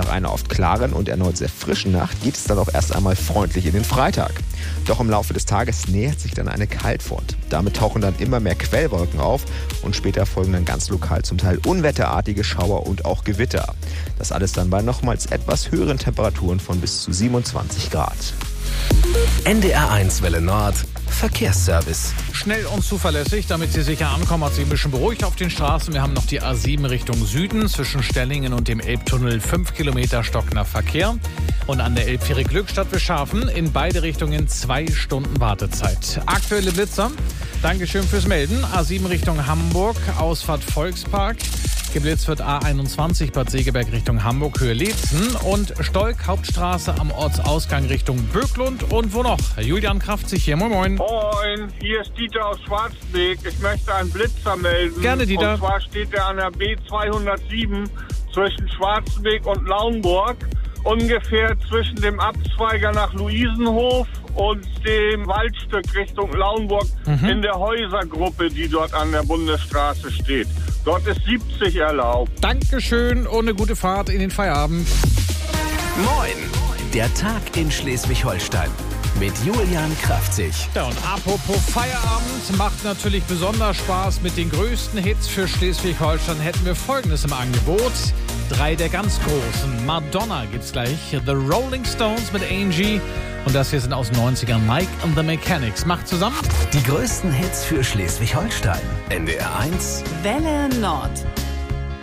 Nach einer oft klaren und erneut sehr frischen Nacht geht es dann auch erst einmal freundlich in den Freitag. Doch im Laufe des Tages nähert sich dann eine Kaltfront. Damit tauchen dann immer mehr Quellwolken auf und später folgen dann ganz lokal zum Teil unwetterartige Schauer und auch Gewitter. Das alles dann bei nochmals etwas höheren Temperaturen von bis zu 27 Grad. NDR1 Welle Nord Verkehrsservice. Schnell und zuverlässig, damit Sie sicher ankommen, hat sich ein bisschen beruhigt auf den Straßen. Wir haben noch die A7 Richtung Süden zwischen Stellingen und dem Elbtunnel 5 Kilometer stockender Verkehr. Und an der Elbfähre Glückstadt-Wischhafen in beide Richtungen 2 Stunden Wartezeit. Aktuelle Blitzer. Dankeschön fürs Melden. A7 Richtung Hamburg, Ausfahrt Volkspark. Geblitzt wird A21 Bad Segeberg Richtung Hamburg, Höhe Leetzen und Stolk, Hauptstraße am Ortsausgang Richtung Böcklund. Und wo noch? Julian Kraftzig hier. Moin, moin. Moin, hier ist Dieter aus Schwarzweg. Ich möchte einen Blitzer melden. Gerne, Dieter. Und zwar steht er an der B207 zwischen Schwarzweg und Lauenburg. Ungefähr zwischen dem Abzweiger nach Luisenhof und dem Waldstück Richtung Lauenburg in der Häusergruppe, die dort an der Bundesstraße steht. Dort ist 70 erlaubt. Dankeschön und eine gute Fahrt in den Feierabend. Moin, der Tag in Schleswig-Holstein mit Julian Kraftzig. Ja, und apropos Feierabend, macht natürlich besonders Spaß. Mit den größten Hits für Schleswig-Holstein hätten wir Folgendes im Angebot. 3 der ganz großen. Madonna gibt's gleich, The Rolling Stones mit Angie. Und das hier sind aus den 90ern, Mike and the Mechanics. Macht zusammen Die größten Hits für Schleswig-Holstein. NDR1 Welle Nord.